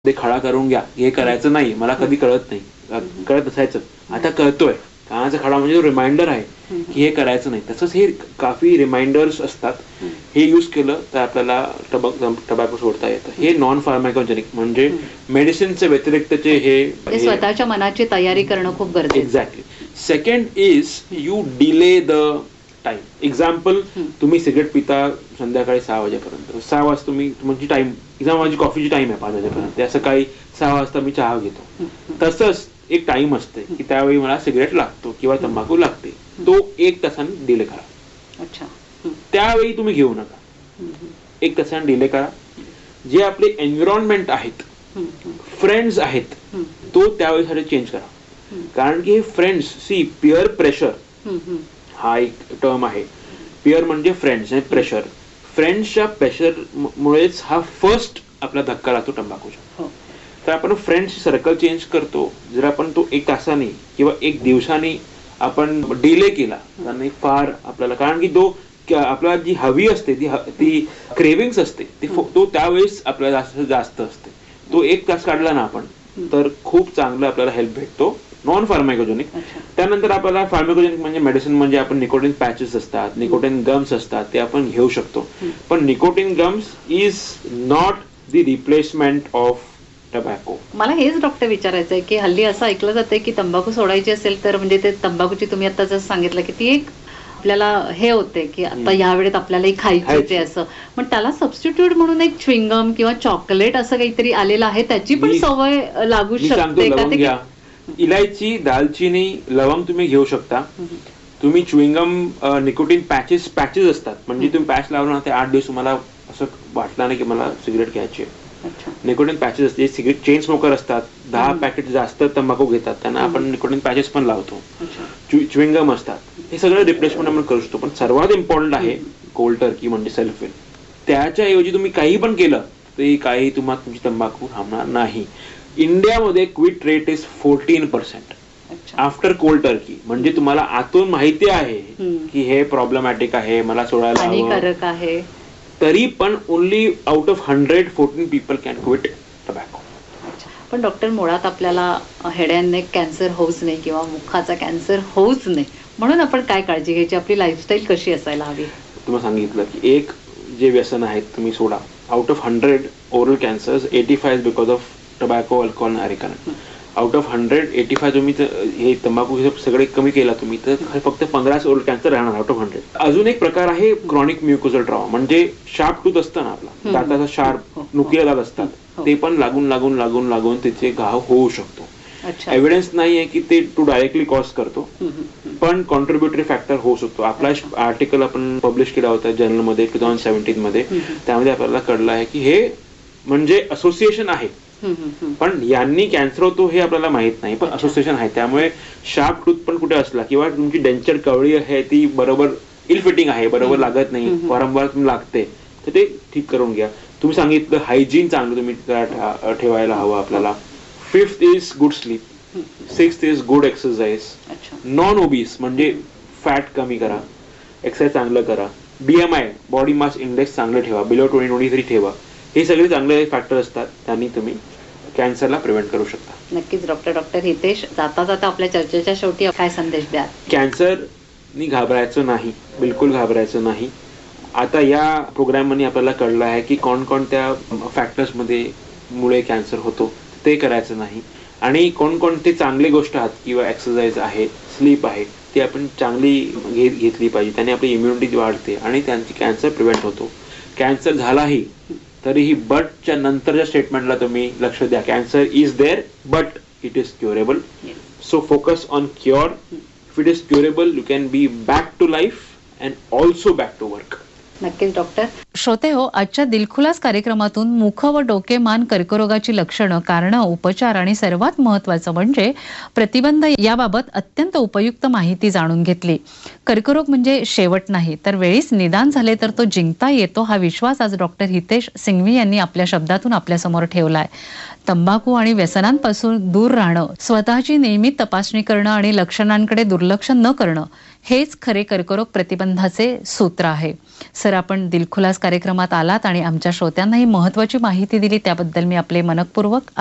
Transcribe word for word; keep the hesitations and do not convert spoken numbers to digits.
ते खडा करून घ्या, हे करायचं नाही, मला कधी कळत नाही, कळत असायचं, आता कळतोय. कानाचा खडा म्हणजे रिमाइंडर आहे की हे करायचं नाही. तसंच हे काफी रिमाइंडर्स असतात. हे यूज केलं तर आपल्याला टबॅको सोडता येतं. हे नॉन फार्माकोजेनिक म्हणजे मेडिसिनच्या व्यतिरिक्तचे हे स्वतःच्या मनाची तयारी करणं खूप गरजेचं. Exactly. Second is you delay the time. Example, तुम्ही सिगरेट पिता संध्याकाळी सहा वाजेपर्यंत, सहा वाजता तुम्ही तुमची टाइम, एक्झाम्पल माझी कॉफीची टाइम आहे पाच वाजेपर्यंत, त्या सकाळी सहा वाजता मी चहा घेतो. तसंच एक टाइम असते की त्यावेळी मला सिगरेट लागतो किंवा तंबाखू लागते, तो एक तासाने डिले करा. अच्छा. त्यावेळी तुम्ही घेऊ नका, एक तासाने डिले करा. जे आपले एन्व्हायरमेंट आहेत, फ्रेंड्स आहेत, तो त्यावेळीसाठी चेंज करा. कारण की हे फ्रेंड्स, सी पिअर प्रेशर हा एक टर्म आहे. पिअर म्हणजे फ्रेंड्स आणि प्रेशर. फ्रेंड्सच्या प्रेशर मुळेच हा फर्स्ट आपला धक्का लागतो तंबाखूचा. तर आपण फ्रेंड्स सर्कल चेंज करतो. जर आपण तो एक तासाने किंवा एक दिवसाने आपण डिले केला तर फार आपल्याला, कारण की तो आपल्याला जी हवी असते ती ती क्रेविंग्स असते ती तो त्यावेळेस आपल्याला जास्त जास्त असते. तो एक तास काढला ना आपण तर खूप चांगलं आपल्याला हेल्प भेटतो. नॉन फार्माकोजेनिक. त्यानंतर आपल्याला फार्माकोजेनिक म्हणजे मेडिसिन म्हणजे आपण निकोटीन पॅचेस असतात, निकोटीन गम्स असतात, ते आपण घेऊ शकतो. पण nicotine gums is not the replacement of tobacco. मला हेच डॉक्टर विचारायचं आहे की हल्ली असं ऐकलं जातंय की तंबाखू सोडायची असेल तर म्हणजे ते तंबाखूची तुम्ही आता जसं सांगितलं की ती एक आपल्याला हे होते की आता या वेळेत आपल्याला खायची असं, पण त्याला सबस्टिट्यूट म्हणून एक च्युइंगम किंवा चॉकलेट असं काहीतरी आलेलं आहे, त्याची पण सवय लागू शकते का? इलायची, दालचिनी, लवंग तुम्ही घेऊ शकता. तुम्ही च्युइंगम, निकोटीन पॅचेस पॅचेस असतात, म्हणजे तुम्ही पॅच लावला ना ते आठ दिवस तुम्हाला असं वाटलं नाही की मला सिगरेट घ्यायची आहे. निकोटीन पॅचेस असते. सिगरेट चेन स्मोकर असतात, दहा पॅकेट जास्त तंबाखू घेतात, त्यांना आपण निकोटीन पॅचेस पण लावतो. च्युइंगम असतात. हे सगळं रिप्लेसमेंट आपण करू शकतो. पण सर्वात इम्पॉर्टंट आहे कोल्ड टर्की म्हणजे सेल्फ वेल. त्याच्याऐवजी तुम्ही काही पण केलं तरी काही तुम्हाला तुमची तंबाखू थांबणार नाही. इंडियामध्ये quit rate is fourteen percent after cold Turkey. म्हणजे तुम्हाला आतून माहिती आहे की हे प्रॉब्लेमॅटिक आहे, मला सोडायला हानिकारक आहे, तरी पण only out of hundred fourteen people can quit tobacco. पण डॉक्टर, मुळात आपल्याला हेड अँड नेक कॅन्सर होऊच नाही किंवा मुखाचा कॅन्सर होऊच नाही म्हणून आपण काय काळजी घ्यायची, आपली लाईफस्टाईल कशी असायला हवी? तुम्हाला सांगितलं की एक जे व्यसन आहेत तुम्ही सोडा. Out of hundred oral cancers eighty five because of tobacco, alcohol, अरेकन. Out of hundred eighty five तुम्ही हे तंबाखू सगळे कमी केला तुम्ही तर फक्त पंधराच ओरल कॅन्सर राहणार आउट ऑफ हंड्रेड. अजून एक प्रकार आहे क्रॉनिक म्युकोझल ट्रॉमा, म्हणजे शार्प टूथ असतं ना आपला दाताचा शार्प नुकीला दात असतात, ते पण लागून लागून लागून लागून तिचे घाव होऊ शकतो. एव्हिडन्स नाही आहे की ते टू डायरेक्टली कॉज करतो, पण कॉन्ट्रीब्युटरी फॅक्टर होऊ शकतो. आपला आर्टिकल आपण पब्लिश केला होता जर्नलमध्ये टू थाउजंड सेव्हन्टीन मध्ये, त्यामध्ये आपल्याला कळलं आहे की हे म्हणजे असोसिएशन आहे, पण यांनी कॅन्सर होतो हे आपल्याला माहित नाही, पण असोसिएशन आहे. त्यामुळे शार्प टूथ पण कुठे असला किंवा तुमची डेंचर कवळी आहे ती बरोबर इल फिटिंग आहे, बरोबर लागत नाही, वारंवार लागते, तर ते ठीक करून घ्या. तुम्ही सांगितलं हायजीन चांगलं तुम्ही ठेवायला हवं आपल्याला. Fifth is good sleep. Sixth is good exercise. Non obese म्हणजे फॅट कमी करा, एक्सरसाइज चांगलं करा. बीएमआय बॉडी मास इंडेक्स चांगलं ठेवा, बिलो ट्वेंटी ट्वेंटी थ्री ठेवा. हे सगळे चांगले फॅक्टर असतात, त्यांनी तुम्ही कॅन्सरला प्रिव्हेंट करू शकता. नक्कीच डॉक्टर. डॉक्टर हितेश, जाता जाता आपल्या चर्चेच्या शेवटी काय संदेश द्या? कॅन्सरनी घाबरायचं नाही, बिलकुल घाबरायचं नाही. आता या प्रोग्राममध्ये आपल्याला कळलं आहे की कोणकोणत्या फॅक्टर्समध्ये मुळे कॅन्सर होतो, ते करायचं नाही. आणि कोणकोणते चांगले गोष्ट आहेत किंवा एक्सरसाइज आहे, स्लीप आहे, ती आपण चांगली घेत घेतली पाहिजे. त्याने आपली इम्युनिटी वाढते आणि त्यांची कॅन्सर प्रिव्हेंट होतो. कॅन्सर झालाही तरीही बटच्या नंतरच्या स्टेटमेंटला तुम्ही लक्ष द्या. Cancer is there but it is curable. So focus on cure. If it is curable you can be back to life and also back to work. नक्कीच डॉक्टर. श्रोते हो, आजच्या दिलखुलास कार्यक्रमातून मुख व डोके मान कर्करोगाची लक्षणं, कारणं, उपचार आणि सर्वात महत्त्वाचं म्हणजे प्रतिबंध याबाबत अत्यंत उपयुक्त माहिती जाणून घेतली. कर्करोग म्हणजे शेवट नाही, तर वेळीच निदान झाले तर तो जिंकता येतो, हा विश्वास आज डॉक्टर हितेश सिंघवी यांनी आपल्या शब्दातून आपल्यासमोर ठेवलाय. तंबाखू आणि व्यसनांपासून दूर राहणं, स्वतःची नियमित तपासणी करणं आणि लक्षणांकडे दुर्लक्ष न करणं हेच खरे कर्करोग प्रतिबंधाचे सूत्र आहे. सर, आपण दिलखुलास कार्यक्रमात आलात आणि आमच्या श्रोत्यांना ही महत्त्वाची माहिती दिली त्याबद्दल मी आपले मनःपूर्वक